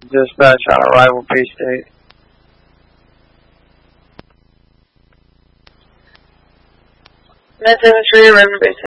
Dispatch on arrival, P-State. Med 73, arriving base